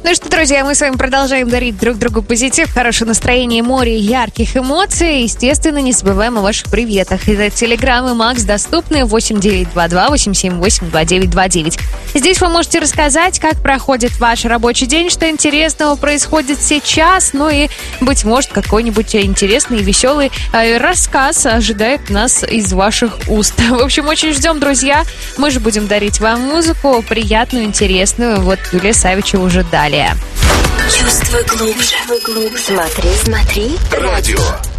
Ну что, друзья, мы с вами продолжаем дарить друг другу позитив, хорошее настроение, море ярких эмоций. Естественно, не забываем о ваших приветах. Это Телеграм и Макс доступны 8922-878-2929. Здесь вы можете рассказать, как проходит ваш рабочий день, что интересного происходит сейчас, ну и, быть может, какой-нибудь интересный и веселый рассказ ожидает нас из ваших уст. В общем, очень ждем, друзья. Мы же будем дарить вам музыку приятную, интересную. Вот Юлия Савичева уже далее. Чувствуй глубже. Смотри. Радио